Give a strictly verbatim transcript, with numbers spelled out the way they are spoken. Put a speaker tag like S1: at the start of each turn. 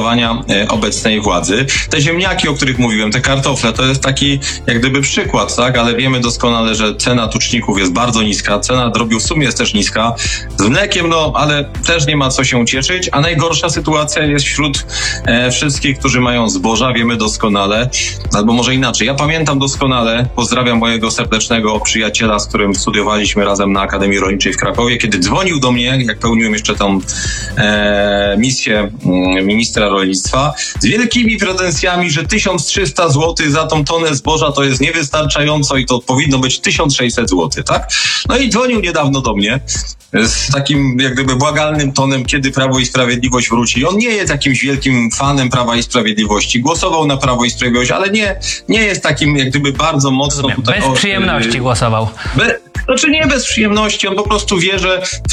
S1: funkcjonowania obecnej władzy. Te ziemniaki, o których mówiłem, te kartofle, to jest taki jak gdyby przykład, tak? Ale wiemy doskonale, że cena tuczników jest bardzo niska, cena drobiu w sumie jest też niska. Z mlekiem, no, ale też nie ma co się cieszyć, a najgorsza sytuacja jest wśród e, wszystkich, którzy mają zboża, wiemy doskonale, albo może inaczej. Ja pamiętam doskonale, pozdrawiam mojego serdecznego przyjaciela, z którym studiowaliśmy razem na Akademii Rolniczej w Krakowie, kiedy dzwonił do mnie, jak pełniłem jeszcze tą e, misję e, ministra rolnictwa, z wielkimi pretensjami, że tysiąc trzysta złotych za tą tonę zboża to jest niewystarczająco i to powinno być tysiąc sześćset złotych, tak? No i dzwonił niedawno do mnie z takim jak gdyby błagalnym tonem, kiedy Prawo i Sprawiedliwość wróci. On nie jest jakimś wielkim fanem Prawa i Sprawiedliwości. Głosował na Prawo i Sprawiedliwość, ale nie, nie jest takim jak gdyby bardzo mocno tutaj...
S2: Bez przyjemności głosował.
S1: Be, znaczy nie bez przyjemności, on po prostu wie, że